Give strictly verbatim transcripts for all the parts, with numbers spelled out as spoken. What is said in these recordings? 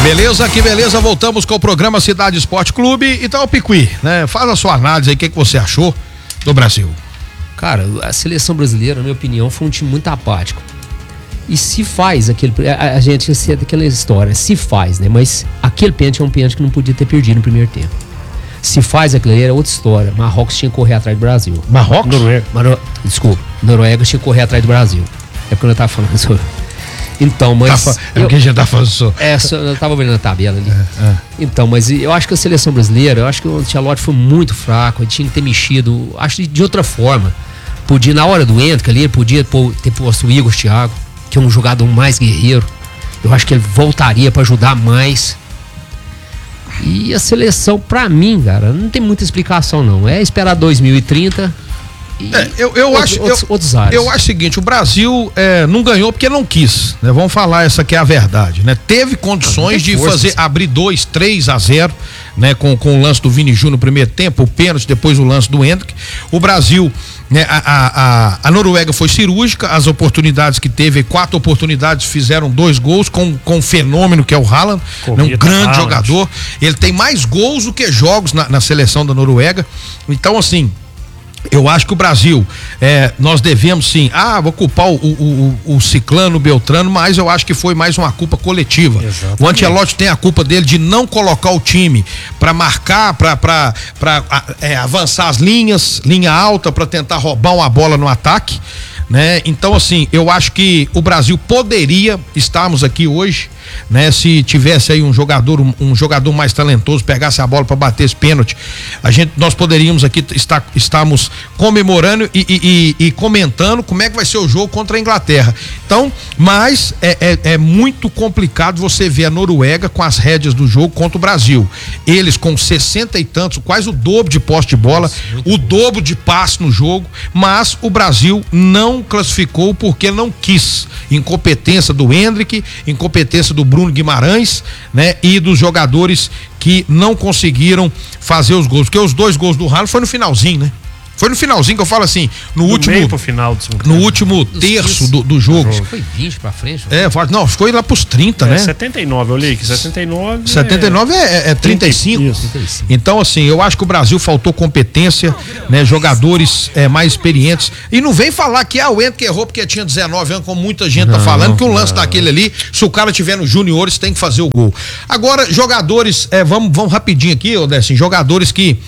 Beleza, que beleza, voltamos com o programa Cidade Esporte Clube. Então, Piqui, né? Faz a sua análise aí, o que, que você achou do Brasil? Cara, a seleção brasileira, na minha opinião, foi um time muito apático. E se faz aquele... A, a gente é daquela história, se faz, né? Mas aquele pênalti é um pênalti que não podia ter perdido no primeiro tempo. Se faz aquilo ali, era outra história. Marrocos tinha que correr atrás do Brasil. Marrocos? Noruega. Maro... Desculpa, Noruega tinha que correr atrás do Brasil. É porque eu tava falando sobre... Então, mas... Tá, é o que a gente tá falando só. É, só, eu tava vendo na tabela ali. É, é. Então, mas eu acho que a seleção brasileira, eu acho que o Ancelotti foi muito fraco, ele tinha que ter mexido, acho de outra forma. Podia, na hora do Hendrick ali, ele podia ter posto o Igor Thiago, que é um jogador mais guerreiro. Eu acho que ele voltaria pra ajudar mais. E a seleção, pra mim, cara, não tem muita explicação não. É esperar dois mil e trinta... É, eu, eu, outros, acho, outros, eu, outros áreas. eu acho o seguinte, o Brasil é, não ganhou porque não quis, né? Vamos falar essa que é a verdade, né? Teve condições de força, fazer, sim. abrir dois, três a zero, né? Com, com o lance do Vini Júnior no primeiro tempo, o pênalti, depois o lance do Hendrick. O Brasil, né? A, a, a, a Noruega foi cirúrgica, as oportunidades que teve, quatro oportunidades, fizeram dois gols com, com um fenômeno que é o Haaland, né? Um grande Haaland. jogador. Ele tem mais gols do que jogos na, na seleção da Noruega. Então, assim, eu acho que o Brasil, é, nós devemos sim, ah, vou culpar o, o, o, o Ciclano, o Beltrano, mas eu acho que foi mais uma culpa coletiva. Exatamente. O Ancelotti tem a culpa dele de não colocar o time para marcar, para é, avançar as linhas, linha alta, para tentar roubar uma bola no ataque, né? Então, assim, eu acho que o Brasil poderia estarmos aqui hoje, né? Se tivesse aí um jogador, um, um jogador mais talentoso, pegasse a bola para bater esse pênalti, a gente, nós poderíamos aqui estar, estarmos comemorando e, e, e, e comentando como é que vai ser o jogo contra a Inglaterra. Então, mas é, é, é muito complicado você ver a Noruega com as rédeas do jogo contra o Brasil. Eles com sessenta e tantos, quase o dobro de posse de bola, Nossa, o bom. dobro de passe no jogo, mas o Brasil não classificou porque não quis. Incompetência do Hendrick, incompetência do Bruno Guimarães, né? E dos jogadores que não conseguiram fazer os gols, porque os dois gols do Haaland foi no finalzinho, né? Foi no finalzinho que eu falo assim, no do último meio pro final do no último terço do, do jogo. Acho que foi vinte pra frente. É, não, foi lá pros trinta, é, né? setenta e nove, eu li que setenta e nove. setenta e nove é, é, é trinta e cinco. Isso. Então, assim, eu acho que o Brasil faltou competência, né? Jogadores é, mais experientes. E não vem falar que ah, o Hendrick errou porque tinha dezenove anos, como muita gente não, tá falando, que um lance não. daquele ali, se o cara tiver nos juniores, tem que fazer o gol. Agora, jogadores, é, vamos, vamos rapidinho aqui, Odessin, jogadores que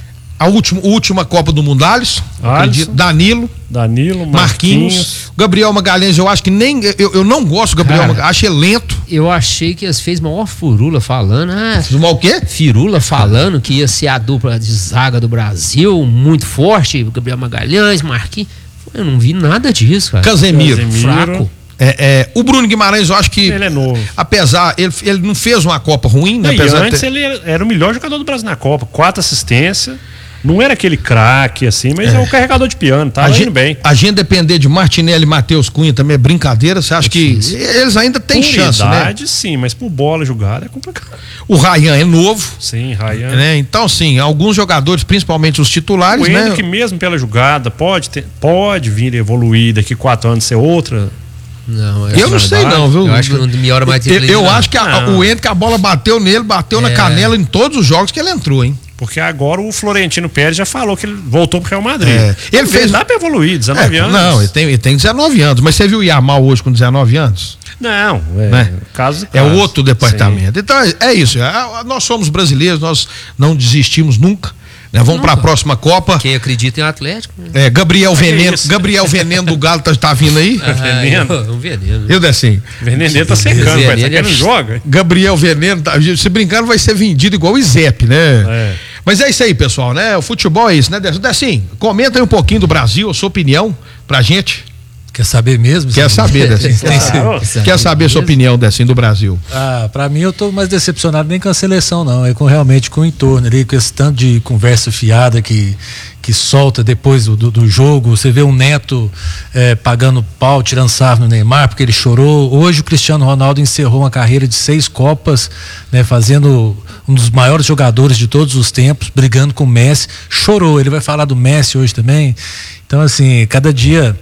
a última, última Copa do Mundo, Alisson, acredito, Danilo, Danilo, Marquinhos, Marquinhos, Gabriel Magalhães, eu acho que nem, eu, eu não gosto do Gabriel Cara, Magalhães, acho ele lento. Eu achei que eles fez maior furula falando, ah, Fiz mal o quê? Firula falando que ia ser a dupla de zaga do Brasil, muito forte, Gabriel Magalhães, Marquinhos, eu não vi nada disso, cara. Casemiro, Casemiro. Fraco. É, é, o Bruno Guimarães, eu acho que ele é novo. Apesar, ele, ele não fez uma Copa ruim, né? E Apesar antes ter... ele era, era o melhor jogador do Brasil na Copa, quatro assistências. Não era aquele craque assim, mas é, é o carregador de piano, tá indo bem. A gente depender de Martinelli e Matheus Cunha também é brincadeira, você acha é que eles ainda têm por chance, idade, né? Sim, mas por bola jogada é complicado. O Ryan é novo. Sim, Ryan. Né? Então, sim, alguns jogadores, principalmente os titulares, o né? que mesmo pela jogada pode ter, pode vir evoluir daqui quatro anos ser outra. Não, eu não sei não, viu? Eu acho que não melhora mais. Eu, eu acho que a, o Hendrick, a bola bateu nele, bateu é. na canela em todos os jogos que ele entrou, hein? Porque agora o Florentino Pérez já falou que ele voltou pro Real Madrid. É. Ele fez. Dá pra evoluir, dezenove é, anos. Não, ele tem, ele tem dezenove anos. Mas você viu o Yamal hoje com dezenove anos? Não, é. Né? Caso, caso. É outro departamento. Sim. Então é, é isso. É, nós somos brasileiros, nós não desistimos nunca. Né? Vamos para a próxima Copa. Quem acredita em Atlético. Né? É, Gabriel é Veneno. isso. Gabriel Veneno do Galo tá, tá vindo aí? Ah, veneno. Um veneno. Eu desci. Veneno tá secando, Veneno, velho. Tá não joga. Gabriel Veneno, tá, se brincando, vai ser vendido igual o Izep, né? É. Mas é isso aí, pessoal, né? O futebol é isso, né, Dessim? Dessim, comenta aí um pouquinho do Brasil, a sua opinião pra gente. Quer saber mesmo? Quer saber, Dessim? Quer saber, Quer saber a sua opinião, Dessim, do Brasil? Ah, pra mim eu tô mais decepcionado nem com a seleção, não. É com realmente com o entorno ali, com esse tanto de conversa fiada que, que solta depois do, do, do jogo. Você vê um Neto é, pagando pau, tirando sarro no Neymar, porque ele chorou. Hoje o Cristiano Ronaldo encerrou uma carreira de seis Copas, né, fazendo um dos maiores jogadores de todos os tempos, brigando com o Messi. Chorou, ele vai falar do Messi hoje também. Então, assim, cada dia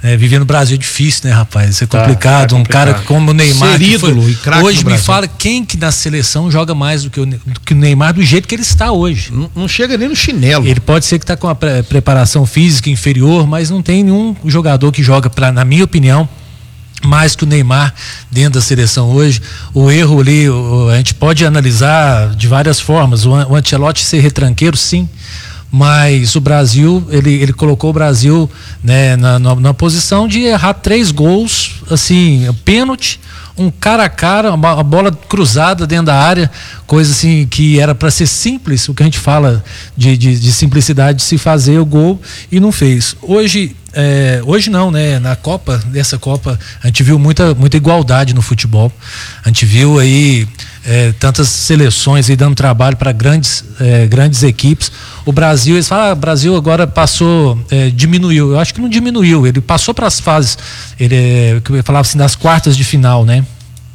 É, viver no Brasil é difícil, né, rapaz? Isso é complicado. Tá, é um complicado. cara como o Neymar. Ser ídolo foi, e craque hoje no me Brasil. fala quem que na seleção joga mais do que, o, do que o Neymar do jeito que ele está hoje. Não, não chega nem no chinelo. Ele pode ser que está com a pre- preparação física inferior, mas não tem nenhum jogador que joga, pra, na minha opinião, mais que o Neymar dentro da seleção hoje. O erro ali, o, a gente pode analisar de várias formas. O, o Ancelotti ser retranqueiro, sim. Mas o Brasil, ele, ele colocou o Brasil, né, na, na, na posição de errar três gols, assim, pênalti, um cara a cara, uma, uma bola cruzada dentro da área, coisa assim que era para ser simples, o que a gente fala de, de, de simplicidade de se fazer o gol, e não fez. Hoje, é, hoje não, né? Na Copa, nessa Copa, a gente viu muita, muita igualdade no futebol. A gente viu aí É, tantas seleções aí dando trabalho para grandes, é, grandes equipes. O Brasil, eles falam, ah, o Brasil agora passou, é, diminuiu. Eu acho que não diminuiu, ele passou para as fases, ele é, que eu falava assim, das quartas de final, né?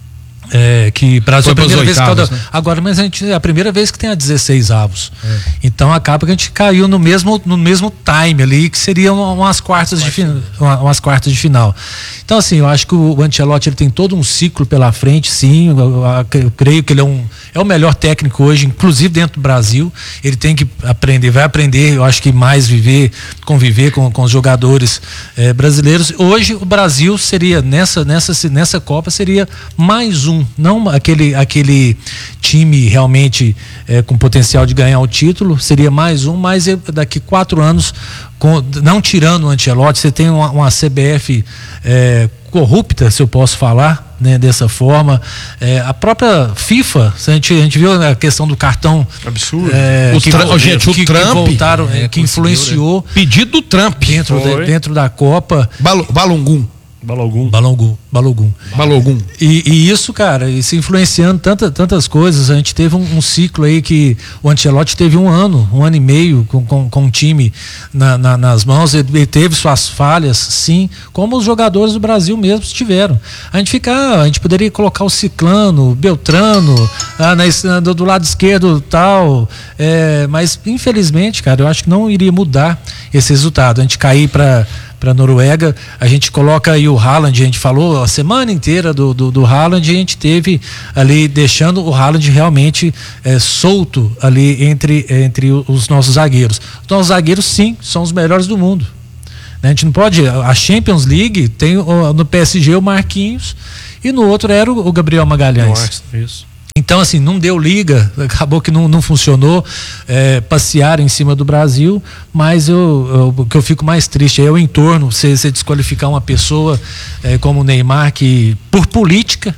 É, que Brasil é a primeira vez oitavas, que né? agora, mas a gente é a primeira vez que tem a dezesseis avos. É. Então acaba que a gente caiu no mesmo no mesmo time ali, que seriam umas quartas de final, umas quartas de final. Então assim, eu acho que o Ancelotti ele tem todo um ciclo pela frente, sim. Eu, eu, eu creio que ele é um é o melhor técnico hoje, inclusive dentro do Brasil. Ele tem que aprender, vai aprender, eu acho que mais viver, conviver com, com os jogadores é, brasileiros. Hoje o Brasil seria nessa nessa nessa Copa seria mais um, não aquele, aquele time realmente é, com potencial de ganhar o título, seria mais um, mas daqui quatro anos, com, não tirando o Ancelotti, você tem uma, uma C B F é, corrupta, se eu posso falar, né, dessa forma. É, a própria FIFA, a gente, a gente viu a questão do cartão absurdo. É, o que, Trump, gente, o que, Trump que voltaram, é, que influenciou, né? Pedido do Trump dentro, de, dentro da Copa. Bal, Balongum. Balogum. Balogum. Balogum. Balogum. E, e isso, cara, isso influenciando tanta, tantas coisas. A gente teve um, um ciclo aí que o Ancelotti teve um ano, um ano e meio com, com, com o time na, na, nas mãos. Ele, ele teve suas falhas, sim, como os jogadores do Brasil mesmo tiveram. A gente fica, ah, a gente poderia colocar o Ciclano, Beltrano, ah, na, do, do lado esquerdo tal, é, mas infelizmente, cara, eu acho que não iria mudar esse resultado. A gente cair para para Noruega, a gente coloca aí o Haaland, a gente falou a semana inteira do, do, do Haaland, e a gente teve ali deixando o Haaland realmente é, solto ali entre, entre os nossos zagueiros. Os nossos zagueiros, sim, são os melhores do mundo. A gente não pode, a Champions League tem no P S G o Marquinhos e no outro era o Gabriel Magalhães. Nossa, isso. Então, assim, não deu liga, acabou que não, não funcionou, é, passear em cima do Brasil, mas eu, eu, o que eu fico mais triste é o entorno, você, você desqualificar uma pessoa é, como o Neymar, que por política,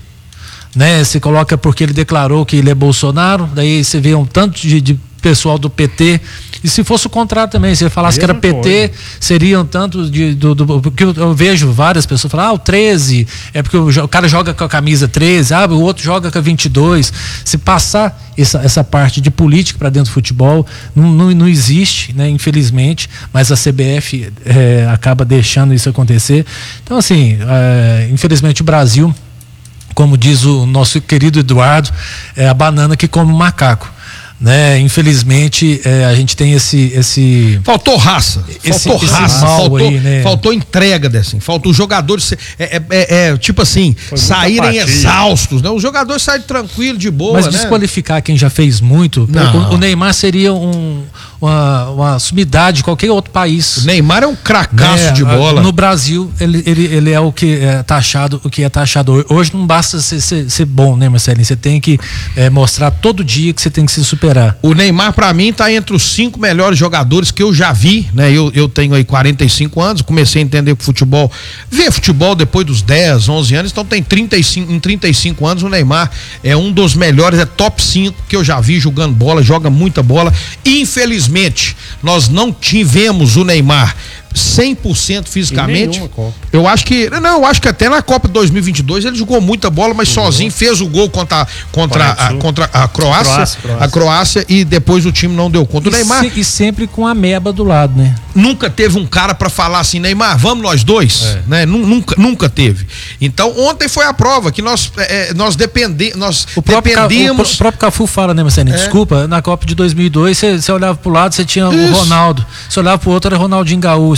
né, você coloca porque ele declarou que ele é Bolsonaro, daí você vê um tanto de, de pessoal do P T, e se fosse o contrário também, se ele falasse que era P T, seriam tanto de, do, do, porque eu, eu vejo várias pessoas falar, ah, o treze, é porque o, o cara joga com a camisa treze, ah, o outro joga com a vinte e dois, se passar essa, essa parte de política para dentro do futebol, não, não, não existe, né, infelizmente, mas a C B F é, acaba deixando isso acontecer. Então, assim, é, infelizmente o Brasil, como diz o nosso querido Eduardo, é a banana que come o macaco. Né? Infelizmente é, a gente tem esse esse faltou raça, esse, faltou esse raça, mal faltou, aí, né? faltou entrega desse, faltou os jogadores é, é, é, é, tipo assim saírem apatia. exaustos, né? Os jogadores saem tranquilo, de boa, mas né? desqualificar quem já fez muito, Não. o Neymar seria um, uma, uma sumidade de qualquer outro país. O Neymar é um cracaço né? de bola. No Brasil ele, ele, ele é o que é taxado, o que é taxado hoje. Não basta ser, ser, ser bom, né, Marcelinho? Você tem que é, mostrar todo dia que você tem que se superar. O Neymar, pra mim, tá entre os cinco melhores jogadores que eu já vi, né? Eu, eu tenho aí quarenta e cinco anos, comecei a entender futebol, ver futebol depois dos dez, onze anos, então tem trinta e cinco, em trinta e cinco anos o Neymar é um dos melhores, é top cinco que eu já vi jogando bola, joga muita bola. Infelizmente, nós não tivemos o Neymar cem por cento fisicamente. Eu acho que, não, eu acho que até na Copa de dois mil e vinte e dois ele jogou muita bola, mas uhum. sozinho fez o gol contra, contra, a, contra a Croácia, Croácia, Croácia, a Croácia, e depois o time não deu conta. O e, Neymar se, e sempre com a meba do lado, né? Nunca teve um cara pra falar assim, Neymar, vamos nós dois, é. né? Nunca, nunca teve. Então ontem foi a prova que nós é, nós dependemos, nós o próprio dependíamos. Ca, o próprio Cafu fala, né, Marcelinho? É. Desculpa, na Copa de dois mil e dois você olhava pro lado, você tinha Isso. o Ronaldo, você olhava pro outro, era Ronaldinho Gaúcho.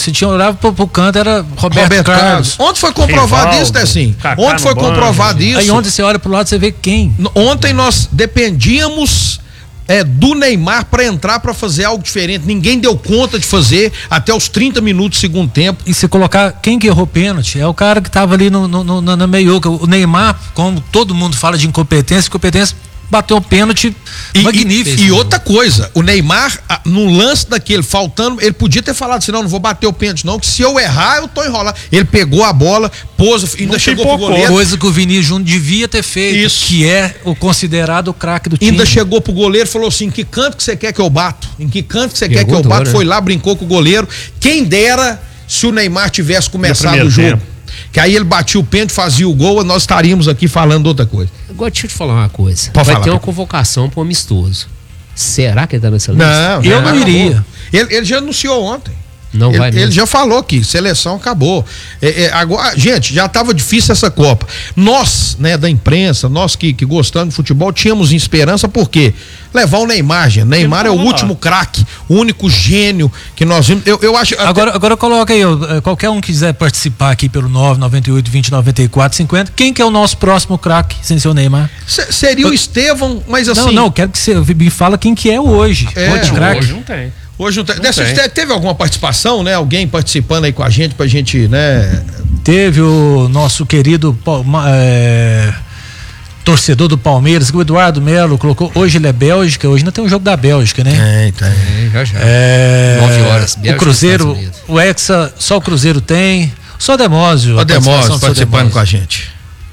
você tinha olhava pro, pro canto, era Roberto, Roberto Carlos. Carlos. Ontem foi comprovado Rivaldo, isso, Decinho. Kaká Ontem no foi banco, comprovado assim. isso. Aí onde você olha pro lado, você vê quem? Ontem nós dependíamos é, do Neymar para entrar para fazer algo diferente. Ninguém deu conta de fazer até os trinta minutos do segundo tempo. E se colocar quem que errou pênalti, é o cara que tava ali no, no, no, na meiuca. O Neymar, como todo mundo fala de incompetência, incompetência, bateu um pênalti E, magnífico. E, e outra coisa, o Neymar, no lance daquele, faltando, ele podia ter falado assim, não, não vou bater o pênalti não, que se eu errar, eu tô enrolado. Ele pegou a bola, pôs, ainda Não chegou pro pipocou. goleiro. Coisa que o Vinícius Júnior devia ter feito, Isso. que é o considerado o craque do time. Ainda chegou pro goleiro e falou assim, em que canto que você quer que eu bato? Em que canto que você quer que eu Perguntou, bato? né? Foi lá, brincou com o goleiro. Quem dera se o Neymar tivesse começado primeiro o jogo. tempo. Que aí ele batia o pênalti, fazia o gol, nós estaríamos aqui falando outra coisa. Agora deixa eu te falar uma coisa. Pode Vai falar, ter uma Pepe. convocação pro amistoso. Será que ele tá nessa lista? Não, Eu Neymar não iria. acabou. Ele, ele já anunciou ontem. Não ele, vai mesmo. ele já falou que seleção acabou. É, é, agora, gente, já estava difícil essa Copa. Nós, né, da imprensa, nós que, que gostamos de futebol, tínhamos esperança, por quê? Levar o Neymar, gente. Neymar é o tava lá. último craque, o único gênio que nós vimos. Eu, eu acho. Agora, agora coloca aí, ó, qualquer um que quiser participar aqui pelo nove nove oito, vinte, noventa e quatro, cinquenta, quem que é o nosso próximo craque sem ser o Neymar? Se- seria o Estevão, mas assim. não, não, quero que você me fala quem que é hoje. É, Pode Hoje, craque. hoje não tem. Hoje não tem. Não Dessa- tem. te- teve alguma participação, né? Alguém participando aí com a gente, pra gente, né? Teve o nosso querido Pal- ma- é, torcedor do Palmeiras, o Eduardo Melo, colocou, hoje ele é Bélgica, hoje não tem um jogo da Bélgica, né? Tem, tem. É, já já. É, Nove horas, o Bélgica e Cruzeiro, Estados Unidos. o Hexa, só o Cruzeiro tem, só o Demósio. O a participação Demósio do seu participando Demósio. com a gente.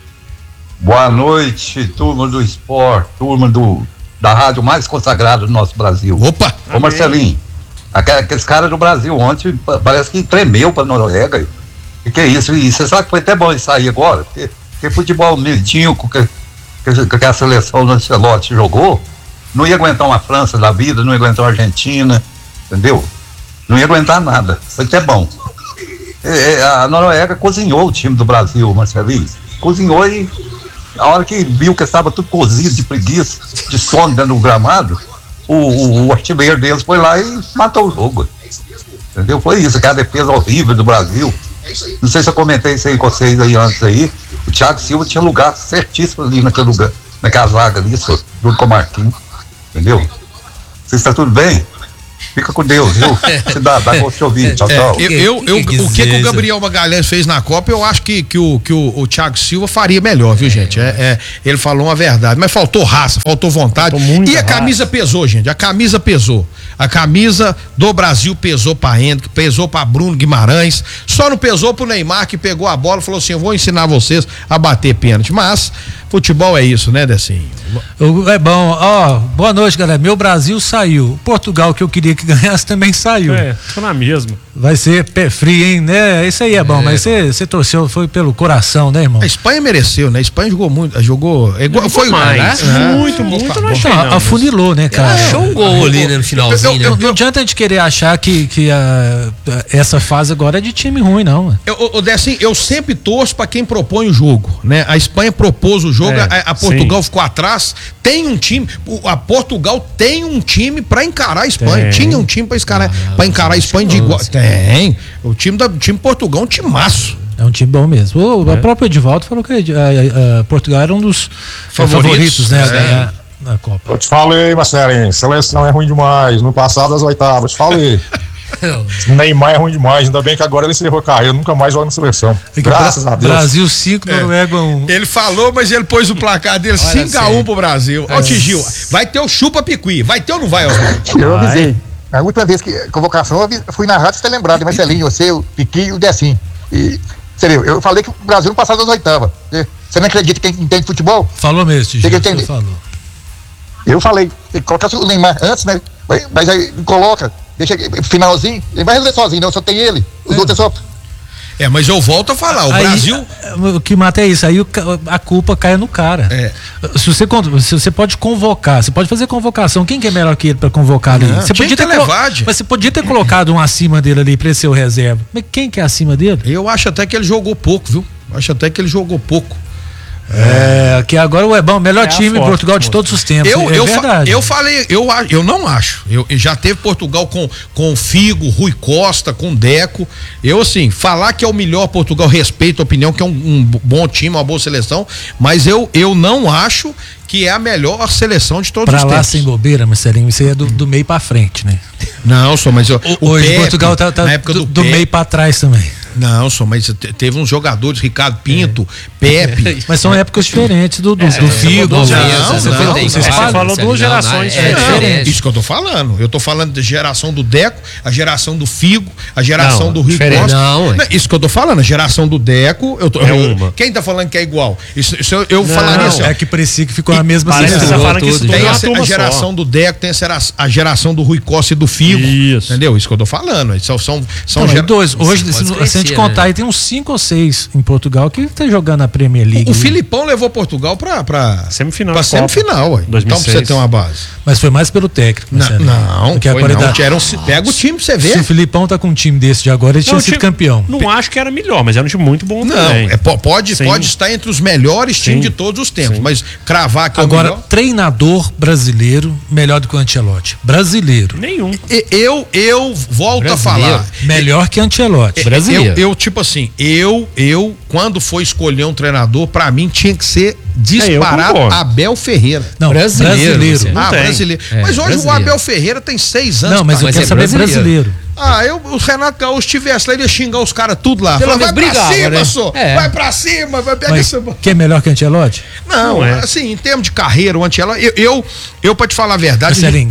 Boa noite, turma do esporte, turma do, da rádio mais consagrada do nosso Brasil. Opa! Ô Marcelinho, aquele- aqueles caras do Brasil ontem pa- parece que tremeu pra Noruega. O que é isso? E você sabe que foi até bom isso aí agora? Porque, porque futebol militinho com que, que, que a seleção do Ancelotti jogou, não ia aguentar uma França da vida, não ia aguentar uma Argentina, entendeu? Não ia aguentar nada. Foi até bom. É, é, a Noruega cozinhou o time do Brasil, Marcelinho. Cozinhou e a hora que viu que estava tudo cozido de preguiça, de sono dentro do gramado, o, o, o artilheiro deles foi lá e matou o jogo. Entendeu? Foi isso, aquela defesa horrível do Brasil. Não sei se eu comentei isso aí com vocês aí antes aí. O Thiago Silva tinha lugar certíssimo ali naquele lugar, naquela zaga ali, só, junto com o Marquinhos. Entendeu? Vocês estão tudo bem? Fica com Deus, viu? Se dá, dá gosto de ouvir. Tchau, tchau. Eu, eu, eu- que o que, que o dizer, Gabriel Magalhães fez na Copa, eu acho que, que, o, que o, o Thiago Silva faria melhor, viu, gente? É, é, ele falou uma verdade, mas faltou raça, faltou vontade. Faltou muita E a camisa pesou, gente. A camisa pesou. A camisa do Brasil pesou pra Hendrick, pesou pra Bruno Guimarães. Só não pesou pro Neymar, que pegou a bola e falou assim: eu vou ensinar vocês a bater pênalti. Mas futebol é isso, né, Decinho? O- É bom, ó, boa noite, galera. Meu Brasil saiu. O Portugal, que eu queria que ganhasse, também saiu. É, tô na mesma. Vai ser pé frio, hein? Né? Isso aí é bom, mas você você torceu, foi pelo coração, né, irmão? A Espanha mereceu, né? A Espanha jogou muito, jogou. é igual- foi mais. né? Muito, muito, não achei Então, não. afunilou, né, cara? Achou um gol ali, né, no finalzinho, eu- eu- né? Não adianta a gente querer achar que, que a- essa fase agora é de time ruim, não. mano. Eu, eu, Decinho, eu sempre torço pra quem propõe o jogo, né? A Espanha propôs o jogo, É, a, a Portugal sim. ficou atrás. Tem um time, o- a Portugal tem um time pra encarar a Espanha. Tem. Tinha um time pra encarar, pra encarar a Espanha de igual. Tem. O time da o time Portugal é um timaço. É um time bom mesmo. O, O próprio Edivaldo falou que a, a- a Portugal era um dos Favoritos, favoritos, né, a é. ganhar na Copa. Eu te falei, Marcelinho, seleção é ruim demais. No passado das oitavas, te falei. Neymar é ruim demais. Ainda bem que agora ele encerrou a carreira, nunca mais joga na seleção. Graças a Deus. Brasil cinco, Noruega um. Ele falou, mas ele pôs o placar dele cinco a um pro Brasil. Ó, o Tigil, vai ter o chupa picuí. Vai ter ou não vai, Oswaldo? Eu avisei. A última vez que convocação, eu avi- fui na rádio, você tá lembrado, Marcelinho, você, o Piqui e o Decinho. E, você viu, eu falei que o Brasil não passava das oitavas. Você não acredita que quem entende futebol? Falou mesmo, Tigi. Tem que você entender. falou. Eu falei, tem que colocar o Neymar antes, né? Mas- Mas aí coloca, deixa finalzinho, ele vai resolver sozinho, não, só tem ele. Os outros é só. É, mas eu volto a falar, o Aí, Brasil. O que mata é isso, aí o ca- a culpa cai no cara. É. Se você, con- se você pode convocar, você pode fazer convocação, quem que é melhor que ele pra convocar ali? Não, Você tinha podia que ter ter colo- levado. Mas você podia ter colocado um acima dele ali pra ele ser o reserva. Mas quem que é acima dele? Eu acho até que ele jogou pouco, viu? Acho até que ele jogou pouco. É, que agora o é bom, melhor É time em forte, Portugal de forte. todos os tempos. Eu, é eu, verdade. fa- eu falei, eu, a- eu não acho. Eu, eu já teve Portugal com, com Figo, Rui Costa, com Deco. Eu, assim, falar que é o melhor Portugal, respeito a opinião, que é um, um bom time, uma boa seleção, mas eu, eu não acho que é a melhor seleção de todos Pra os lá tempos. sem bobeira, Marcelinho, isso aí é do, do meio pra frente, né? Não, só, mas eu, o Hoje Pepe, Portugal tá, tá na época do, do, do Pepe- meio pra trás também. Não, só, mas te- teve uns jogadores, Ricardo Pinto, Pepe. Mas são épocas diferentes do, do, do Figo. Não, noventa, não, setenta e você quatro, falou não, duas não, gerações é Não, diferente. isso que eu tô falando. Eu tô falando da geração do Deco, a geração do Figo, a geração Não, do Rui diferente. Costa. Não, é. Isso que eu tô falando, a geração do Deco. Eu tô, É eu- uma. Quem tá falando que é igual? Isso, isso eu, eu Não, falaria assim, ó. É que parecia que ficou a mesma Parece que você tá seleção. falando que isso tudo, tudo é Tem uma a, turma a geração só. do Deco, tem a, gera- a geração do Rui Costa e do Figo. Isso. Entendeu? Isso que eu tô falando. São, são, são Não, gera- dois. Hoje, pode se, se a crescer, gente né? contar, aí tem uns cinco ou seis em Portugal que tá jogando a Premier League. O Filipão levou Portugal pra, pra Semifinal Pra de Copa. semifinal, ué. dois mil Então e pra seis. você ter uma base. Mas foi mais pelo técnico. Não, Marcelo. não, Porque a foi qualidade. não. Era um- pega o time pra você ver. Se o Filipão tá com um time desse de agora, ele tinha Não, sido time- campeão. Não acho que era melhor, mas era um time muito bom Não, também. é, po- pode, Sim. pode estar entre os melhores times Sim. de todos os tempos, Sim. mas cravar que é o Agora, melhor. treinador brasileiro melhor do que o Ancelotti. Brasileiro. Nenhum. E- Eu, eu volto Brasileiro. a falar. Melhor que Ancelotti. Brasileiro. Eu, eu, tipo assim, eu, eu, quando for escolher um treinador, pra mim tinha que ser É, eu disparado concordo. Abel Ferreira. Não, Brasileiro, brasileiro. você- Não ah, tem. brasileiro. É, mas hoje o brasileiro. Abel Ferreira tem seis anos. Não, mas eu Mas quero é saber brasileiro. brasileiro. Ah, eu, o Renato Gaúcho estivesse lá, ele ia xingar os caras tudo lá. Pelo Falar, vai menos pra brigava, cima, né? só. É. Vai pra cima, vai pegar Mas essa. que é melhor que Ancelotti? Não, Não é. assim, em termos de carreira, o Ancelotti, eu, eu, eu pra te falar a verdade. Marcelinho,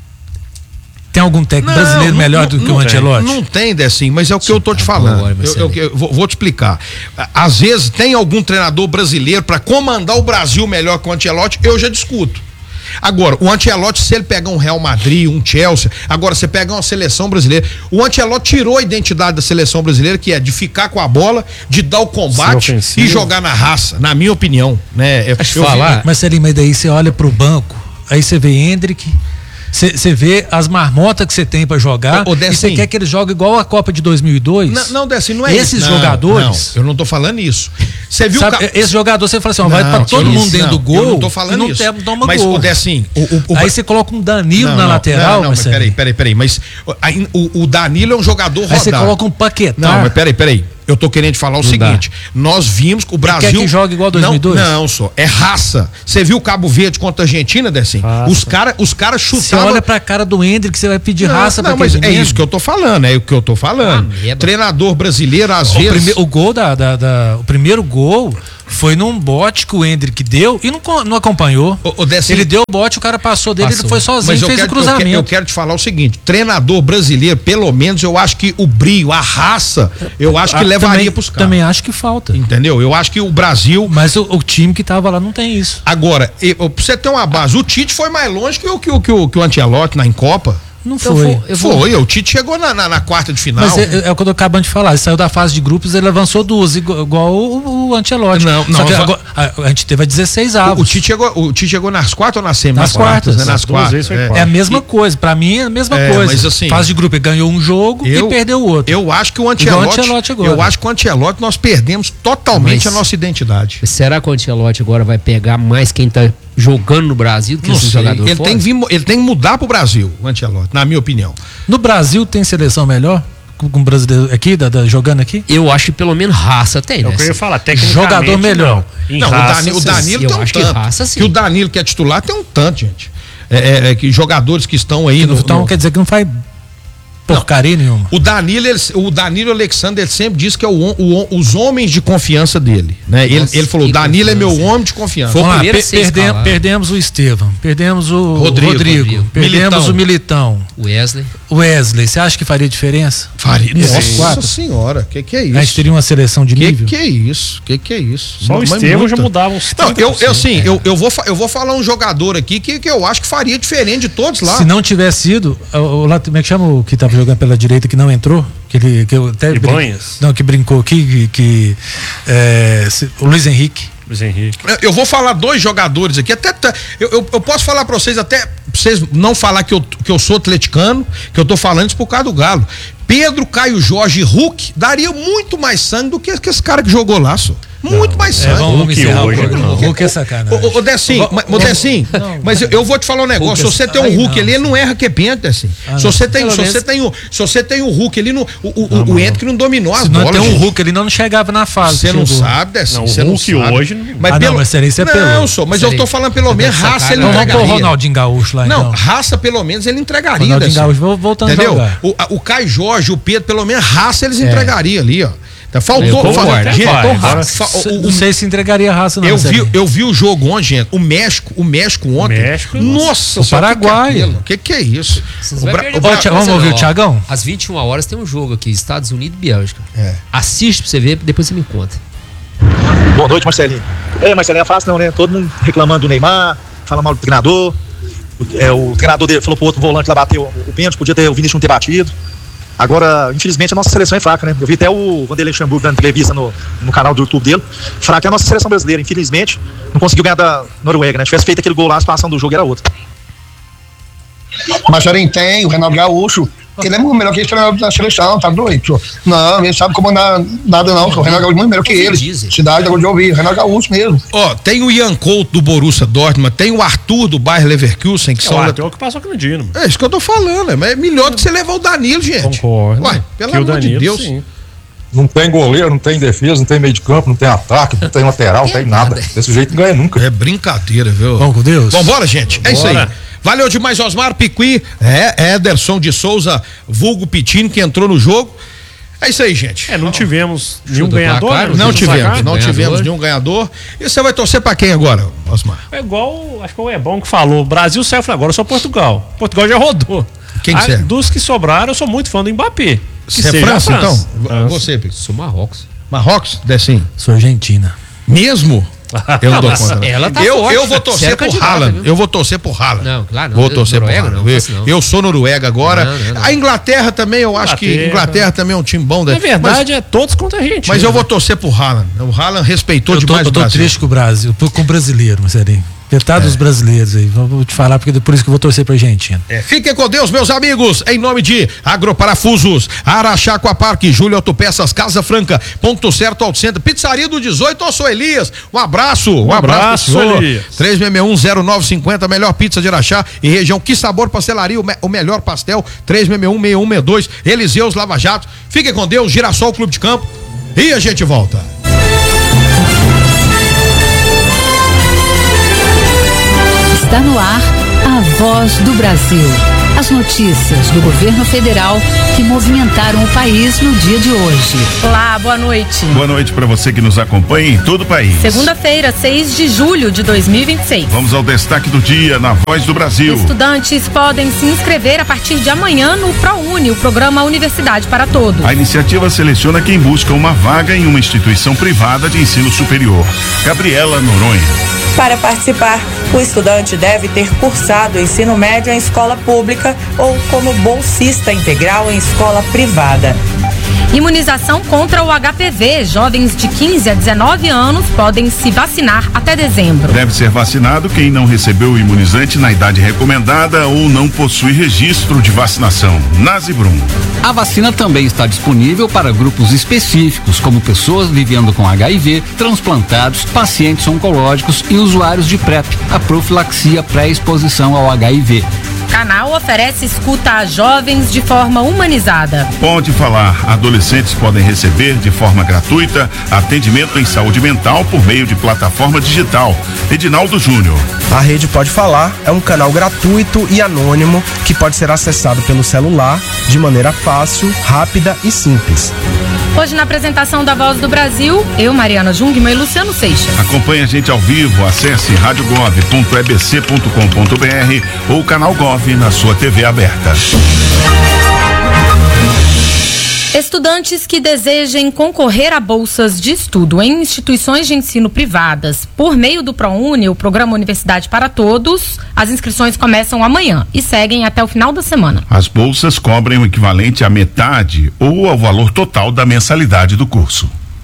tem algum técnico Não, brasileiro não, melhor não, do que não o tem. Ancelotti? Não tem, Decinho, mas é o que eu tô te tá falando. bom, agora, Eu, eu, Marcelo. eu vou, vou te explicar. Às vezes tem algum treinador brasileiro pra comandar o Brasil melhor que o Ancelotti, eu já discuto. Agora, o Ancelotti, se ele pegar um Real Madrid, um Chelsea, agora você pega uma seleção brasileira, o Ancelotti tirou a identidade da seleção brasileira, que é de ficar com a bola, de dar o combate Ser ofensivo. e jogar na raça, na minha opinião, né? Eu, Deixa eu eu vi- falar. Marcelinho, mas daí você olha pro banco, aí você vê Hendrick, você você vê as marmotas que você tem pra jogar, Ô, ô, e você Decinho. quer que eles joguem igual a Copa de dois mil e dois? Não, não, Decinho, não é Esses isso. Não, jogadores- não, eu não tô falando isso. Você viu Sabe, o ca- esse jogador, você fala assim, ó, vai Não, pra todo isso, mundo dentro não, do gol, eu não tô falando e não isso. tem- toma mas gol. o Decinho, o, o, o- Aí você coloca um Danilo Não, na não, lateral, não, não, mas Marcelinho. peraí, peraí, peraí, mas aí, o, o Danilo é um jogador rodado. Aí você coloca um Paquetá. Não, mas peraí, peraí. Eu tô querendo te falar o Não seguinte: nós vimos que o Brasil. quer que jogue igual dois mil e dois? Não, não, só. É raça. Você viu o Cabo Verde contra a Argentina, Decinho? Raça. Os caras os cara Você chutavam. olha pra cara do Hendrick, você vai pedir Não, raça não, pra mas aquele é menino. isso que eu tô falando, é o que eu tô falando. Ah, meba. Treinador brasileiro, às O, vezes. prime- o gol da, da- da- o primeiro gol foi num bote que o Hendrick deu e não, co- não acompanhou. Ô, ô, Decinho, Ele deu o bote, o cara passou dele, Passou. ele foi sozinho Mas e eu fez quero, o eu, quero, cruzamento. eu quero te falar o seguinte: treinador brasileiro, pelo menos, eu acho que o brilho, a raça, eu acho que Ah, levaria também, pros caras. também acho que falta. Entendeu? Eu acho que o Brasil. Mas o, o time que tava lá não tem isso. Agora, eu, pra você ter uma base, o Tite foi mais longe que o, que o, que o, que o Ancelotti na em Copa. Não Eu foi. vou- eu vou- Foi, o Tite chegou na, na, na quarta de final. Mas é, é o que eu tô acabando de falar. Ele saiu da fase de grupos, ele avançou duas, igual, igual o, o Ancelotti. Não, Só não, que va- agora, a, a gente teve a dezesseis o, avos. o Tite chegou, o Tite chegou nas quartas ou nas semi? Nas quartas. né? Nas Nas duas quartas. vezes foi é. quarta. É a mesma coisa. Pra mim é a mesma É, coisa. mas assim, fase de grupo, ele ganhou um jogo Eu- e perdeu o outro. Eu acho que o Igual o Ancelotti, Ancelotti agora. eu acho que o Ancelotti nós perdemos totalmente Mas- a nossa identidade. Será que o Ancelotti agora vai pegar mais quem tá jogando no Brasil do que Não esses sei. jogadores Ele fora? tem, que vir, ele tem que mudar pro Brasil, o Ancelotti, na minha opinião. No Brasil tem seleção melhor? Com com brasileiro aqui, da, da- jogando aqui? Eu acho que pelo menos raça tem, É o né? que eu ia falar, tecnicamente. Jogador melhor. Não. Em Não, raça, o, Dani- o sim. Danilo eu tem um acho que tanto. raça, sim. Que o Danilo que é titular tem um tanto, gente. É, é, é que jogadores que estão aí no, Então no- quer dizer que não faz porcaria nenhuma. O Danilo, ele- o Danilo Alexander ele sempre diz que é o, hom- o hom- os homens de confiança dele, né? Ele, Nossa, ele falou, que Danilo é meu confiança. homem de confiança. Foi o Vamos lá, primeiro per- a ser perdem- escalado. perdemos o Estevam, perdemos o Rodrigo, Rodrigo, Rodrigo. perdemos Militão. o Militão. Wesley. Wesley, você acha que faria diferença? Faria. Esses Nossa quatro? senhora, que que é A gente isso? teria uma seleção de Que nível? que é isso? Que que é isso? Só o Mas Estevão muita. já mudava uns Não, trinta eu, por cento. eu sim, eu, eu, vou, fa- eu vou falar um jogador aqui que, que eu acho que faria diferente de todos lá. Se não tivesse sido, o, o, lá- como é que chama o que estava jogando pela direita que não entrou? Que ele, que eu até brin- Ibanez? Não, que brincou aqui, que, que, é, se- o Luiz Henrique. Luiz Henrique. Eu vou falar dois jogadores aqui, até até- eu, eu, eu posso falar pra vocês até pra vocês não falar que eu, que eu sou atleticano, que eu tô falando isso por causa do Galo. Pedro, Caio Jorge e Hulk daria muito mais sangue do que, que esse cara que jogou lá, só. Muito mais sangue. É, vamos Hulk encerrar hoje, o programa. não. Hulk é sacanagem. Ô, ô, Decinho, mas, ô, Decinho, mas eu, eu vou te falar um negócio. Hulk Se você é- tem um Ai, Hulk não. ali, ele não erra quebento, Decinho. Ah, se não. você tem, Pelo se menos- você tem o, se você tem o Hulk ali, no, o, o, o Hendrick não dominou as Se não bolas. tem um gente. Hulk ali, não chegava na fase. Você não chegou. sabe, Decinho. Não, o Você não Hulk sabe. hoje não- Mas Ah, não, pelo... mas seria isso é Não, pelo- só, mas eu seria. tô falando pelo menos Essa raça cara ele não Então vamos pôr o entregaria. Ronaldinho Gaúcho lá, Não, então. raça pelo menos ele entregaria. Ronaldinho Decinho. Gaúcho, vou voltando a Entendeu? jogar. O, a- o Caio Jorge, o Pedro, pelo menos raça eles É. entregariam ali, ó. Tá, Eu faltou, concordo, faltou, até gente, vai, faltou agora- raça. Fa- o- Não o- sei se entregaria a raça, não. eu Sérgio. vi, eu vi o jogo ontem, gente. O México, o México ontem. México, nossa, o senhora, Paraguai. O que, que, é aquilo? que que é isso? Vocês O vai Bra- perder o pra Bra- Tchau, vamos você, ouvir não, o ó. Thiagão? Às vinte e uma horas tem um jogo aqui, Estados Unidos e Bélgica. É. Assiste pra você ver, depois você me conta. Boa noite, Marcelinho. É, Marcelinho, é fácil não, né? Todo mundo reclamando do Neymar, fala mal do treinador. O, é, o treinador dele falou pro outro volante lá bater o, o pênalti, podia ter o Vinícius não ter batido. Agora, infelizmente, a nossa seleção é fraca, né? Eu vi até o Vanderlei Luxemburgo dando entrevista no, no canal do YouTube dele. Fraca é a nossa seleção brasileira, infelizmente. Não conseguiu ganhar da Noruega, né? Se tivesse feito aquele gol lá, a situação do jogo era outra. Marcelinho tem, o Renato Gaúcho. Ele é muito melhor que esse treinador da seleção, tá doido, senhor? Não, ele sabe comandar nada não, senhor. O Renato Gaúcho é muito melhor que ele. Dizem. Cidade da de ouvir, Renato Gaúcho mesmo. Ó, tem o Ian Couto do Borussia Dortmund, tem o Arthur do Bayer Leverkusen, que É são... o Arthur que passou aqui no Dino. É isso que eu tô falando, é, mas é melhor do que você levar o Danilo, gente. Concordo. Ué, pelo Que o amor de Danilo, Deus. sim. Não tem goleiro, não tem defesa, não tem meio de campo, não tem ataque, não tem lateral, não tem nada. Desse jeito não ganha nunca. É brincadeira, viu? Vamos com Deus? Vambora, gente. É isso aí. Bora. Valeu demais, Osmar Piqui, é, Ederson de Souza, vulgo Pitino, que entrou no jogo. É isso aí, gente. É, não tivemos Show nenhum do ganhador. placar, né? Não Não tivemos, placar, não ganhador. tivemos nenhum ganhador. E você vai torcer pra quem agora, Osmar? É igual, acho que o Ebon que falou, Brasil saiu, eu falei, agora eu sou Portugal. Portugal já rodou. Quem que Ah, você é? Dos que sobraram, eu sou muito fã do Mbappé. Que Você é seja a França, então? França. Você, Piqui. Sou Marrocos. Marrocos? Decinho. Sou Argentina. Mesmo? Eu não dou Mas conta. não. ela tá eu, forte. eu vou torcer Você é por candidata, Haaland. viu? Eu vou torcer por Haaland. Não, claro, não. Vou torcer Noruega, por Haaland. não, eu, faço não. eu sou Noruega agora. Não, não, não. A Inglaterra também, eu acho que Inglaterra. Inglaterra também é um time bom. Na né? verdade, é todos contra a gente. Mas, mas né? eu vou torcer por Haaland. O Haaland respeitou Eu tô, demais eu o tô Brasil. triste com o Brasil, tô com o brasileiro, Marcelinho. Metade dos brasileiros aí. Vou vou te falar, porque por isso que eu vou torcer pra Argentina. É, fiquem com Deus, meus amigos, em nome de Agroparafusos, Araxá Aquapark, Júlio Autopeças, Casa Franca, Ponto Certo Auto Centro, Pizzaria do dezoito, eu sou Elias, um abraço, um, Um abraço, abraço, pro senhor. Elias. três seis seis um, zero nove cinco zero, melhor pizza de Araxá e região, Que Sabor Pastelaria, o, me, o melhor pastel, três seis seis um, seis um seis dois, Eliseus Lava Jato, fiquem com Deus, Girassol Clube de Campo e a gente volta. Está no ar a Voz do Brasil. As notícias do governo federal que movimentaram o país no dia de hoje. Olá, boa noite. Boa noite para você que nos acompanha em todo o país. Segunda-feira, seis de julho de dois mil e vinte e seis. Vamos ao destaque do dia na Voz do Brasil. Estudantes podem se inscrever a partir de amanhã no ProUni, o programa Universidade para Todos. A iniciativa seleciona quem busca uma vaga em uma instituição privada de ensino superior. Gabriela Noronha. Para participar, o estudante deve ter cursado ensino médio em escola pública ou como bolsista integral em escola privada. Imunização contra o H P V. Jovens de quinze a dezenove anos podem se vacinar até dezembro. Deve ser vacinado quem não recebeu o imunizante na idade recomendada ou não possui registro de vacinação. Nasibrum. A vacina também está disponível para grupos específicos, como pessoas vivendo com H I V, transplantados, pacientes oncológicos e usuários de PrEP, a profilaxia pré-exposição ao H I V. O canal oferece escuta a jovens de forma humanizada. Pode falar. Adolescentes podem receber de forma gratuita atendimento em saúde mental por meio de plataforma digital. Edinaldo Júnior. A Rede Pode Falar é um canal gratuito e anônimo que pode ser acessado pelo celular de maneira fácil, rápida e simples. Hoje na apresentação da Voz do Brasil, eu, Mariana Jungmann e Luciano Seixas. Acompanhe a gente ao vivo, acesse rádio gov ponto e b c ponto com ponto b r ou canal Gov na sua T V aberta. Estudantes que desejem concorrer a bolsas de estudo em instituições de ensino privadas por meio do ProUni, o Programa Universidade para Todos, as inscrições começam amanhã e seguem até o final da semana. As bolsas cobrem o equivalente à metade ou ao valor total da mensalidade do curso.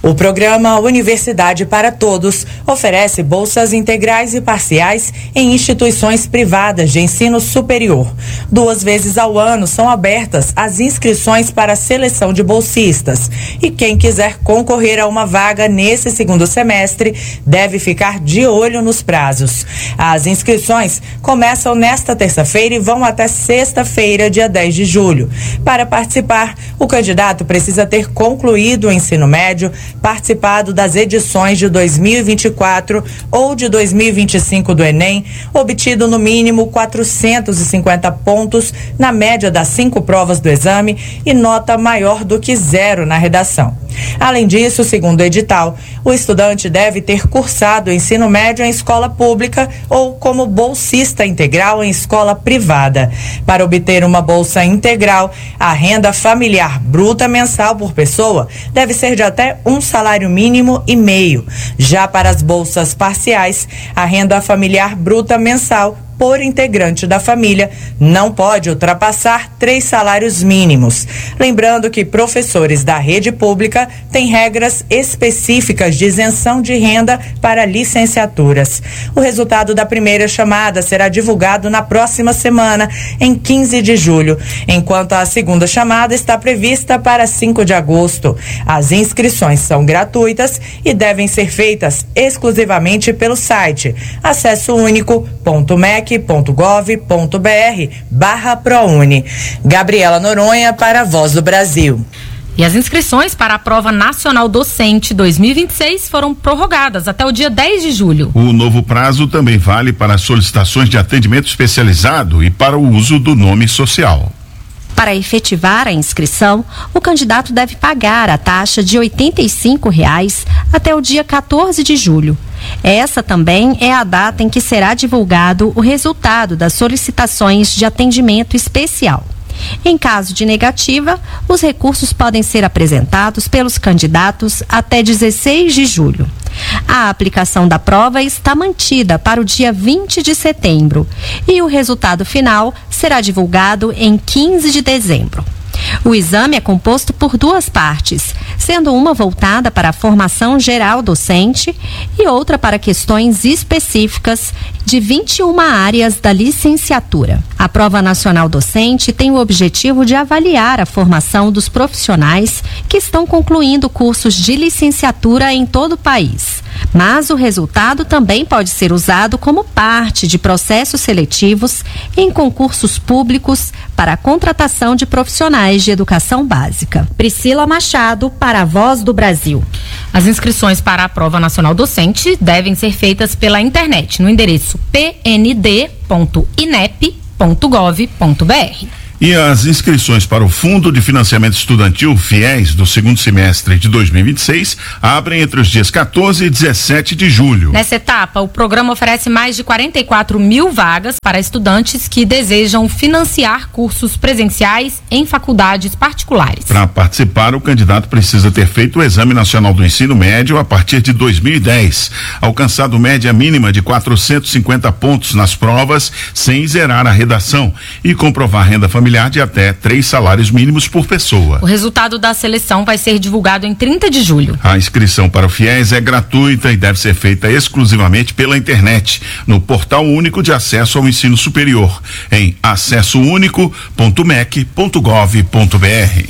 O programa Universidade para Todos oferece bolsas integrais e parciais em instituições privadas de ensino superior. Duas vezes ao ano são abertas as inscrições para a seleção de bolsistas. E quem quiser concorrer a uma vaga nesse segundo semestre deve ficar de olho nos prazos. As inscrições começam nesta terça-feira e vão até sexta-feira, dia dez de julho. Para participar, o candidato precisa ter concluído o ensino médio, participado das edições de dois mil e vinte e quatro ou de dois mil e vinte e cinco do Enem, obtido no mínimo quatrocentos e cinquenta pontos na média das cinco provas do exame e nota maior do que zero na redação. Além disso, segundo o edital, o estudante deve ter cursado o ensino médio em escola pública ou como bolsista integral em escola privada. Para obter uma bolsa integral, a renda familiar bruta mensal por pessoa deve ser de até um salário mínimo e meio. Já para as bolsas parciais, a renda familiar bruta mensal por integrante da família não pode ultrapassar três salários mínimos. Lembrando que professores da rede pública têm regras específicas de isenção de renda para licenciaturas. O resultado da primeira chamada será divulgado na próxima semana, em quinze de julho, enquanto a segunda chamada está prevista para cinco de agosto. As inscrições são gratuitas e devem ser feitas exclusivamente pelo site acesso único ponto m e c ponto gov ponto b r barra ProUni. Gabriela Noronha para a Voz do Brasil. E as inscrições para a Prova Nacional Docente dois mil e vinte e seis foram prorrogadas até o dia dez de julho. O novo prazo também vale para solicitações de atendimento especializado e para o uso do nome social. Para efetivar a inscrição, o candidato deve pagar a taxa de oitenta e cinco reais até o dia quatorze de julho. Essa também é a data em que será divulgado o resultado das solicitações de atendimento especial. Em caso de negativa, os recursos podem ser apresentados pelos candidatos até dezesseis de julho. A aplicação da prova está mantida para o dia vinte de setembro e o resultado final será divulgado em quinze de dezembro. O exame é composto por duas partes, sendo uma voltada para a formação geral docente e outra para questões específicas de vinte e uma áreas da licenciatura. A Prova Nacional Docente tem o objetivo de avaliar a formação dos profissionais que estão concluindo cursos de licenciatura em todo o país. Mas o resultado também pode ser usado como parte de processos seletivos em concursos públicos para a contratação de profissionais de educação básica. Priscila Machado para a Voz do Brasil. As inscrições para a Prova Nacional Docente devem ser feitas pela internet no endereço p n d ponto i n e p ponto gov ponto b r. E as inscrições para o Fundo de Financiamento Estudantil FIES do segundo semestre de dois mil e vinte e seis abrem entre os dias quatorze e dezessete de julho. Nessa etapa, o programa oferece mais de quarenta e quatro mil vagas para estudantes que desejam financiar cursos presenciais em faculdades particulares. Para participar, o candidato precisa ter feito o Exame Nacional do Ensino Médio a partir de dois mil e dez, alcançado média mínima de quatrocentos e cinquenta pontos nas provas sem zerar a redação e comprovar renda familiar de até três salários mínimos por pessoa. O resultado da seleção vai ser divulgado em trinta de julho. A inscrição para o FIES é gratuita e deve ser feita exclusivamente pela internet, no Portal Único de Acesso ao Ensino Superior, em acesso único ponto m e c ponto gov ponto b r.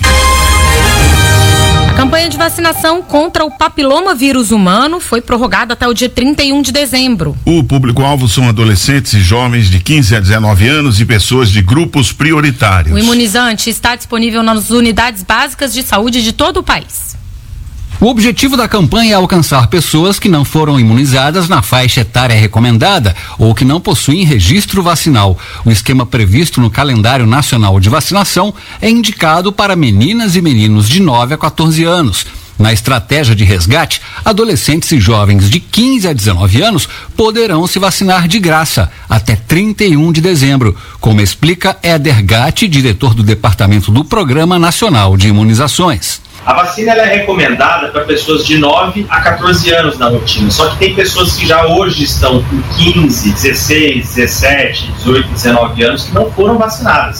A campanha de vacinação contra o papiloma vírus humano foi prorrogada até o dia trinta e um de dezembro. O público-alvo são adolescentes e jovens de quinze a dezenove anos e pessoas de grupos prioritários. O imunizante está disponível nas unidades básicas de saúde de todo o país. O objetivo da campanha é alcançar pessoas que não foram imunizadas na faixa etária recomendada ou que não possuem registro vacinal. O esquema previsto no calendário nacional de vacinação é indicado para meninas e meninos de nove a quatorze anos. Na estratégia de resgate, adolescentes e jovens de quinze a dezenove anos poderão se vacinar de graça até trinta e um de dezembro, como explica Éder Gatti, diretor do Departamento do Programa Nacional de Imunizações. A vacina ela é recomendada para pessoas de nove a quatorze anos na rotina, só que tem pessoas que já hoje estão com quinze, dezesseis, dezessete, dezoito, dezenove anos que não foram vacinadas.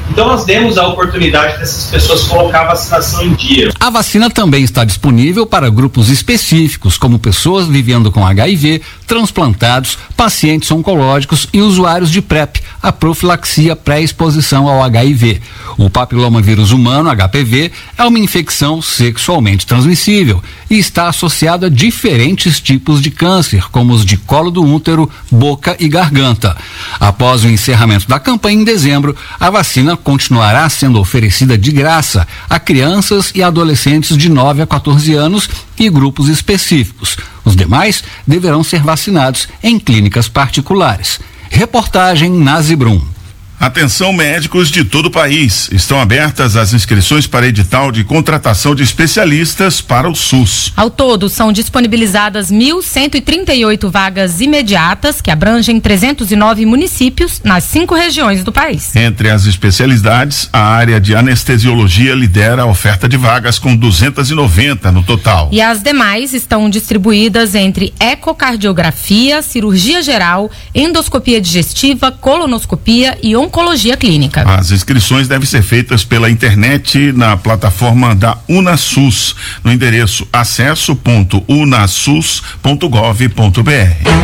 Então nós demos a oportunidade dessas pessoas colocar a vacinação em dia. A vacina também está disponível para grupos específicos, como pessoas vivendo com H I V, transplantados, pacientes oncológicos e usuários de PrEP, a profilaxia pré-exposição ao H I V. O papilomavírus humano, H P V, é uma infecção sexualmente transmissível e está associado a diferentes tipos de câncer, como os de colo do útero, boca e garganta. Após o encerramento da campanha em dezembro, a vacina continuará sendo oferecida de graça a crianças e adolescentes de nove a quatorze anos e grupos específicos. Os demais deverão ser vacinados em clínicas particulares. Reportagem Nazibrum. Atenção, médicos de todo o país. Estão abertas as inscrições para edital de contratação de especialistas para o SUS. Ao todo, são disponibilizadas mil cento e trinta e oito vagas imediatas, que abrangem trezentos e nove municípios nas cinco regiões do país. Entre as especialidades, a área de anestesiologia lidera a oferta de vagas, com duzentas e noventa no total. E as demais estão distribuídas entre ecocardiografia, cirurgia geral, endoscopia digestiva, colonoscopia e oncologia clínica. As inscrições devem ser feitas pela internet na plataforma da UnaSUS, no endereço acesso ponto unasus ponto gov ponto br.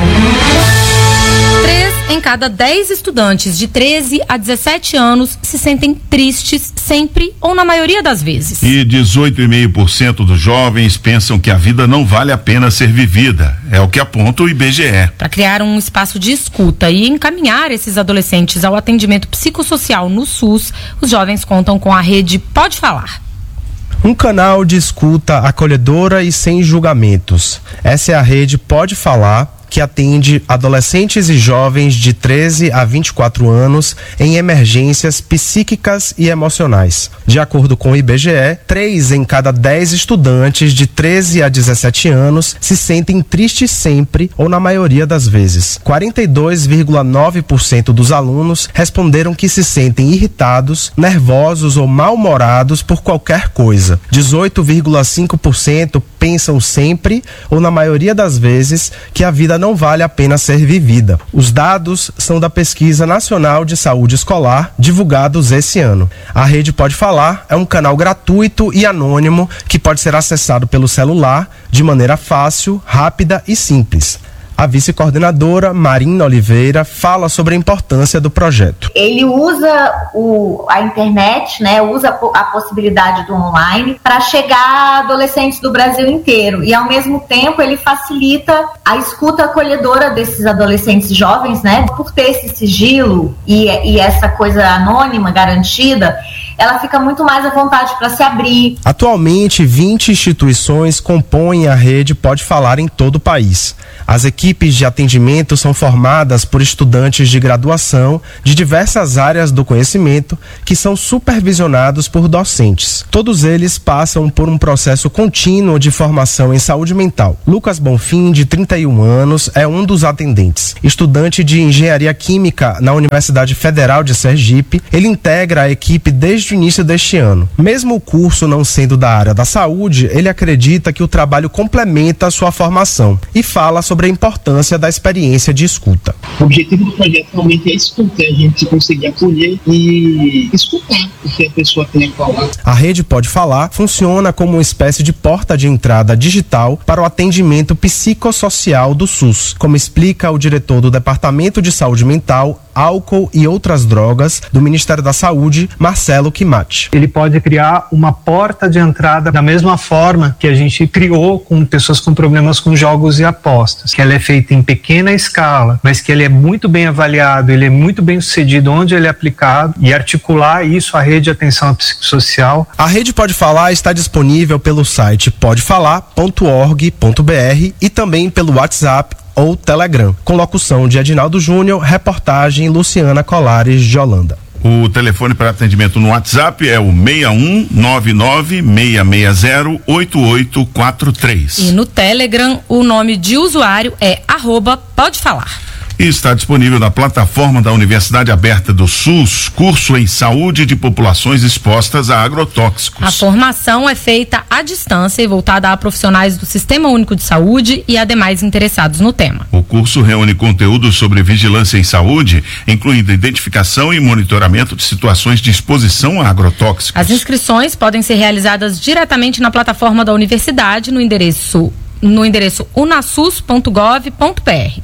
Três em cada dez estudantes de treze a dezessete anos se sentem tristes sempre ou na maioria das vezes. E dezoito vírgula cinco por cento dos jovens pensam que a vida não vale a pena ser vivida. É o que aponta o I B G E. Para criar um espaço de escuta e encaminhar esses adolescentes ao atendimento psicossocial no SUS, os jovens contam com a rede Pode Falar. Um canal de escuta acolhedora e sem julgamentos. Essa é a rede Pode Falar, que atende adolescentes e jovens de treze a vinte e quatro anos em emergências psíquicas e emocionais. De acordo com o I B G E, três em cada dez estudantes de treze a dezessete anos se sentem tristes sempre ou na maioria das vezes. quarenta e dois vírgula nove por cento dos alunos responderam que se sentem irritados, nervosos ou mal-humorados por qualquer coisa. dezoito vírgula cinco por cento pensam sempre ou na maioria das vezes que a vida não vale a pena ser vivida. Os dados são da Pesquisa Nacional de Saúde Escolar, divulgados esse ano. A Rede Pode Falar é um canal gratuito e anônimo que pode ser acessado pelo celular de maneira fácil, rápida e simples. A vice-coordenadora Marina Oliveira fala sobre a importância do projeto. Ele usa o, a internet, né, usa a possibilidade do online para chegar a adolescentes do Brasil inteiro, e ao mesmo tempo ele facilita a escuta acolhedora desses adolescentes jovens, né, por ter esse sigilo e, e essa coisa anônima garantida. Ela fica muito mais à vontade para se abrir. Atualmente, vinte instituições compõem a rede Pode Falar em todo o país. As equipes de atendimento são formadas por estudantes de graduação de diversas áreas do conhecimento que são supervisionados por docentes. Todos eles passam por um processo contínuo de formação em saúde mental. Lucas Bonfim, de trinta e um anos, é um dos atendentes. Estudante de engenharia química na Universidade Federal de Sergipe, ele integra a equipe desde o início deste ano. Mesmo o curso não sendo da área da saúde, ele acredita que o trabalho complementa a sua formação e fala sobre a importância da experiência de escuta. O objetivo do projeto realmente é escutar, a gente conseguir acolher e escutar o que a pessoa tem a falar. A Rede Pode Falar funciona como uma espécie de porta de entrada digital para o atendimento psicossocial do SUS, como explica o diretor do Departamento de Saúde Mental, Álcool e Outras Drogas do Ministério da Saúde, Marcelo Quimati. Ele pode criar uma porta de entrada da mesma forma que a gente criou com pessoas com problemas com jogos e apostas, que ela é feita em pequena escala, mas que ele é muito bem avaliado, ele é muito bem sucedido onde ele é aplicado, e articular isso à rede de atenção psicossocial. A Rede Pode Falar está disponível pelo site pode falar ponto org ponto br e também pelo WhatsApp ou Telegram, com locução de Edinaldo Júnior, reportagem Luciana Colares de Holanda. O telefone para atendimento no WhatsApp é o seis um nove nove seis seis zero oito oito quatro três. E no Telegram, o nome de usuário é arroba Pode Falar. E está disponível na plataforma da Universidade Aberta do SUS, curso em saúde de populações expostas a agrotóxicos. A formação é feita à distância e voltada a profissionais do Sistema Único de Saúde e a demais interessados no tema. O curso reúne conteúdos sobre vigilância em saúde, incluindo identificação e monitoramento de situações de exposição a agrotóxicos. As inscrições podem ser realizadas diretamente na plataforma da universidade no endereço no endereço unasus ponto gov ponto br.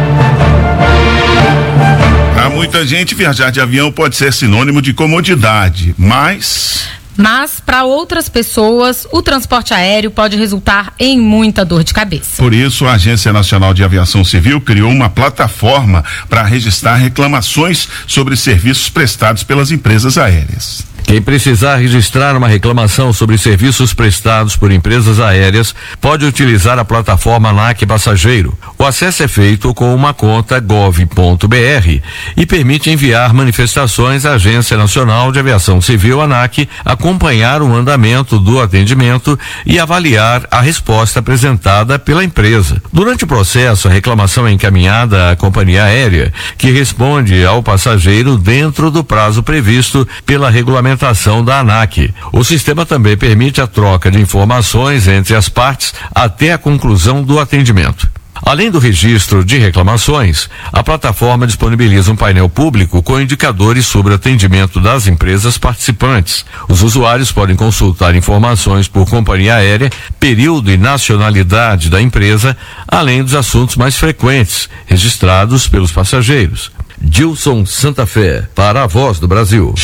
Para muita gente, viajar de avião pode ser sinônimo de comodidade, mas... Mas, para outras pessoas, o transporte aéreo pode resultar em muita dor de cabeça. Por isso, a Agência Nacional de Aviação Civil criou uma plataforma para registrar reclamações sobre serviços prestados pelas empresas aéreas. Quem precisar registrar uma reclamação sobre serviços prestados por empresas aéreas pode utilizar a plataforma ANAC Passageiro. O acesso é feito com uma conta gov ponto br e permite enviar manifestações à Agência Nacional de Aviação Civil ANAC, acompanhar o andamento do atendimento e avaliar a resposta apresentada pela empresa. Durante o processo, a reclamação é encaminhada à companhia aérea, que responde ao passageiro dentro do prazo previsto pela regulamentação da ANAC. O sistema também permite a troca de informações entre as partes até a conclusão do atendimento. Além do registro de reclamações, a plataforma disponibiliza um painel público com indicadores sobre o atendimento das empresas participantes. Os usuários podem consultar informações por companhia aérea, período e nacionalidade da empresa, além dos assuntos mais frequentes registrados pelos passageiros. Dilson Santa Fé, para a Voz do Brasil.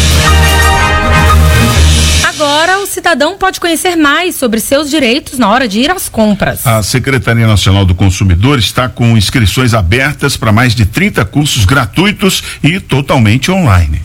Agora o cidadão pode conhecer mais sobre seus direitos na hora de ir às compras. A Secretaria Nacional do Consumidor está com inscrições abertas para mais de trinta cursos gratuitos e totalmente online.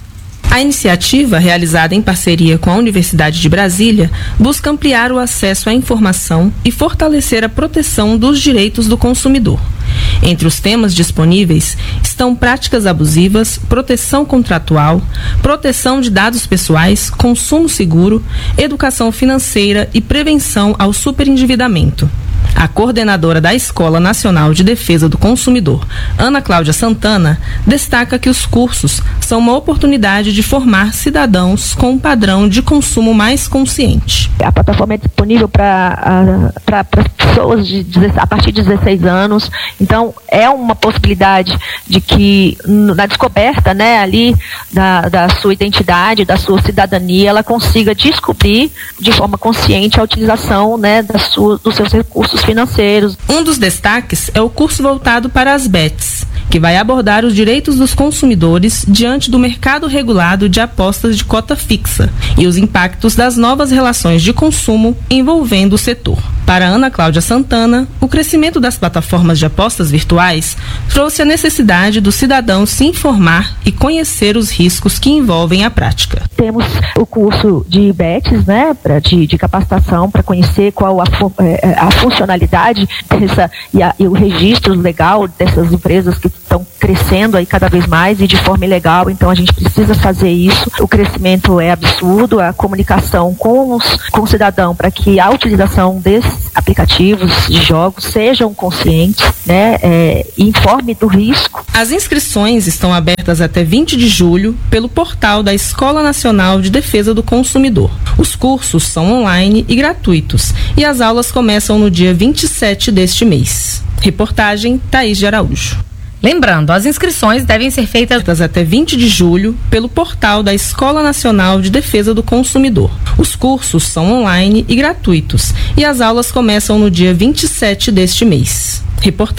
A iniciativa, realizada em parceria com a Universidade de Brasília, busca ampliar o acesso à informação e fortalecer a proteção dos direitos do consumidor. Entre os temas disponíveis estão práticas abusivas, proteção contratual, proteção de dados pessoais, consumo seguro, educação financeira e prevenção ao superendividamento. A coordenadora da Escola Nacional de Defesa do Consumidor, Ana Cláudia Santana, destaca que os cursos são uma oportunidade de formar cidadãos com um padrão de consumo mais consciente. A plataforma é disponível para pessoas de, a partir de dezesseis anos, então é uma possibilidade de que na descoberta, né, ali da, da sua identidade, da sua cidadania, ela consiga descobrir de forma consciente a utilização, né, da sua, dos seus recursos financeiros. Um dos destaques é o curso voltado para as B E Ts, que vai abordar os direitos dos consumidores diante do mercado regulado de apostas de cota fixa e os impactos das novas relações de consumo envolvendo o setor. Para Ana Cláudia Santana, o crescimento das plataformas de apostas virtuais trouxe a necessidade do cidadão se informar e conhecer os riscos que envolvem a prática. Temos o curso de B E Ts, né, pra, de, de capacitação para conhecer qual a, a funcionalidade dessa, e, a, e o registro legal dessas empresas que estão crescendo aí cada vez mais e de forma ilegal, então a gente precisa fazer isso. O crescimento é absurdo, a comunicação com, os, com o cidadão para que a utilização desses aplicativos de jogos sejam conscientes, né, é, e informe do risco. As inscrições estão abertas até vinte de julho pelo portal da Escola Nacional de Defesa do Consumidor. Os cursos são online e gratuitos e as aulas começam no dia vinte e sete deste mês. Reportagem Thaís de Araújo. Lembrando, as inscrições devem ser feitas até vinte de julho pelo portal da Escola Nacional de Defesa do Consumidor. Os cursos são online e gratuitos e as aulas começam no dia vinte e sete deste mês. Reportagem